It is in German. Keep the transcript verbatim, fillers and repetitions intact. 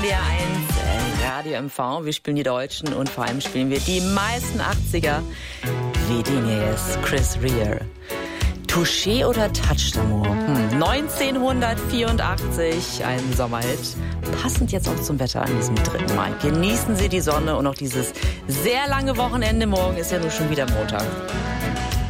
N D R eins äh, Radio M V. Wir spielen die Deutschen und vor allem spielen wir die meisten achtziger. Wie den hier ist Chris Rea. Touché oder Touch d'Amour? Hm. neunzehnhundertvierundachtzig, ein Sommerhit. Passend jetzt auch zum Wetter an diesem dritten Mai. Genießen Sie die Sonne und auch dieses sehr lange Wochenende. Morgen ist ja nur schon wieder Montag.